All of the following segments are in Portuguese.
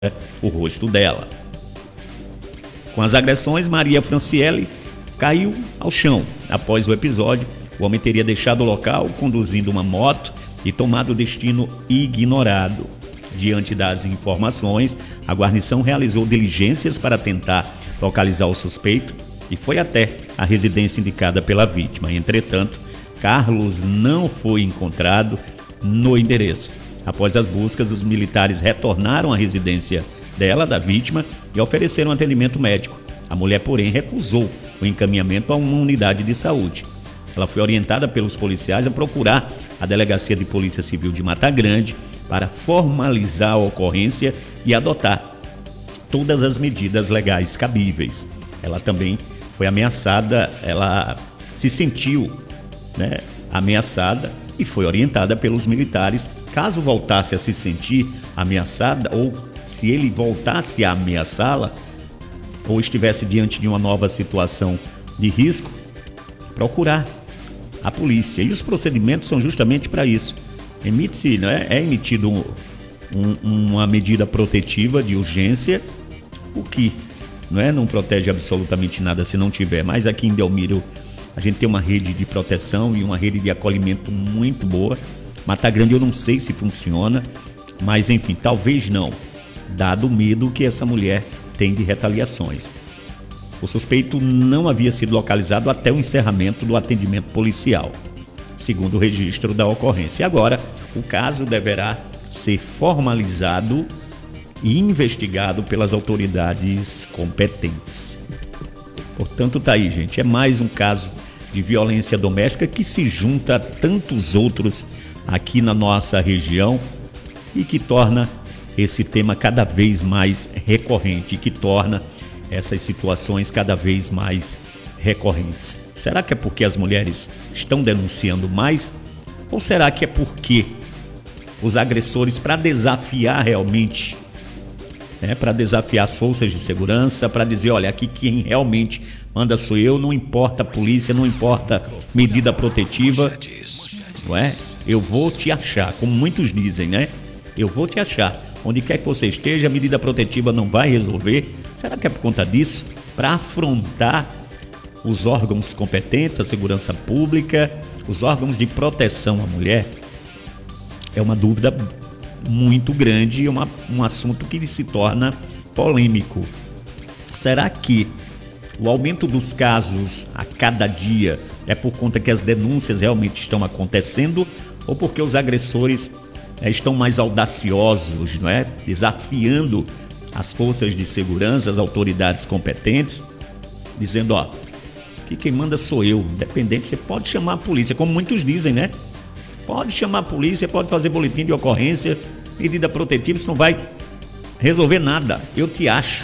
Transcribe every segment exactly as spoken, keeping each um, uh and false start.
o rosto dela. Com as agressões, Maria Franciele caiu ao chão. Após o episódio, o homem teria deixado o local conduzindo uma moto e tomado o destino ignorado. Diante das informações, a guarnição realizou diligências para tentar localizar o suspeito e foi até a residência indicada pela vítima. Entretanto, Carlos não foi encontrado no endereço. Após as buscas, os militares retornaram à residência dela, da vítima, e ofereceram atendimento médico. A mulher, porém, recusou o encaminhamento a uma unidade de saúde. Ela foi orientada pelos policiais a procurar a Delegacia de Polícia Civil de Mata Grande para formalizar a ocorrência e adotar todas as medidas legais cabíveis. Ela também foi ameaçada, ela se sentiu, né, ameaçada e foi orientada pelos militares. Caso voltasse a se sentir ameaçada ou se ele voltasse a ameaçá-la ou estivesse diante de uma nova situação de risco, procurar a polícia. E os procedimentos são justamente para isso. Emite-se, né, é emitido um, um, uma medida protetiva de urgência, o que não, é, não protege absolutamente nada se não tiver. Mas aqui em Delmiro a gente tem uma rede de proteção e uma rede de acolhimento muito boa. Mata Grande eu não sei se funciona, mas enfim, talvez não, dado o medo que essa mulher tem de retaliações. O suspeito não havia sido localizado até o encerramento do atendimento policial, segundo o registro da ocorrência. Agora, o caso deverá ser formalizado e investigado pelas autoridades competentes. Portanto, tá aí, gente, é mais um caso de violência doméstica que se junta a tantos outros aqui na nossa região e que torna esse tema cada vez mais recorrente, que torna essas situações cada vez mais recorrentes. Será que é porque as mulheres estão denunciando mais? Ou será que é porque os agressores, para desafiar realmente, né, para desafiar as forças de segurança, para dizer, olha, aqui quem realmente manda sou eu, não importa a polícia, não importa medida protetiva, não é? Eu vou te achar, como muitos dizem, né? Eu vou te achar. Onde quer que você esteja, a medida protetiva não vai resolver. Será que é por conta disso? Para afrontar os órgãos competentes, a segurança pública, os órgãos de proteção à mulher? É uma dúvida muito grande e uma, um assunto que se torna polêmico. Será que o aumento dos casos a cada dia é por conta que as denúncias realmente estão acontecendo ou porque os agressores é, estão mais audaciosos, não é? Desafiando as forças de segurança, as autoridades competentes, dizendo, ó, que quem manda sou eu, independente, você pode chamar a polícia, como muitos dizem, né? Pode chamar a polícia, pode fazer boletim de ocorrência, medida protetiva, isso não vai resolver nada, eu te acho.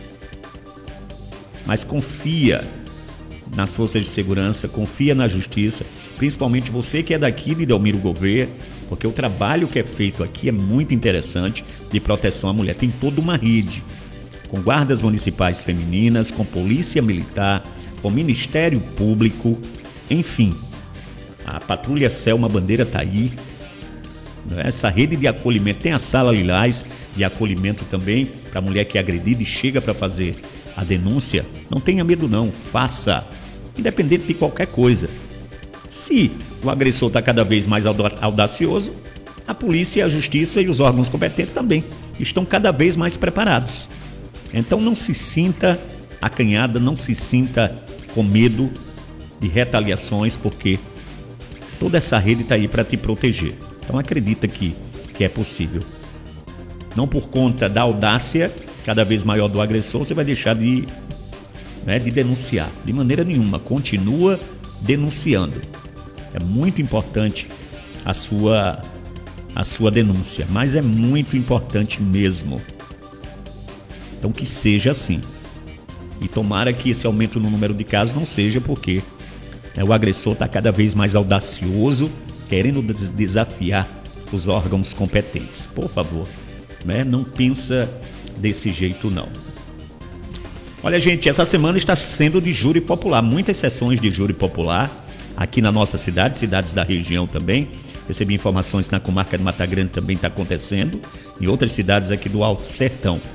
Mas confia nas forças de segurança, confia na justiça, principalmente você que é daqui de Delmiro Gouveia, porque o trabalho que é feito aqui é muito interessante de proteção à mulher. Tem toda uma rede, com guardas municipais femininas, com polícia militar, com Ministério Público, enfim. A Patrulha Selma Bandeira está aí. Essa rede de acolhimento, tem a Sala Lilás de acolhimento também, para a mulher que é agredida e chega para fazer a denúncia. Não tenha medo não, faça, independente de qualquer coisa. Se o agressor está cada vez mais audacioso, a polícia, a justiça e os órgãos competentes também estão cada vez mais preparados. Então não se sinta acanhada, não se sinta com medo de retaliações, porque toda essa rede está aí para te proteger. Então acredita que, que é possível. Não por conta da audácia cada vez maior do agressor, você vai deixar de, né, de denunciar. De maneira nenhuma, continua denunciando. É muito importante a sua, a sua denúncia, mas é muito importante mesmo. Então que seja assim. E tomara que esse aumento no número de casos não seja porque, né, o agressor está cada vez mais audacioso, querendo desafiar os órgãos competentes. Por favor, né, não pensa desse jeito não. Olha, gente, essa semana está sendo de júri popular, muitas sessões de júri popular aqui na nossa cidade, cidades da região também. Recebi informações que na comarca de Mata Grande também está acontecendo, em outras cidades aqui do Alto Sertão.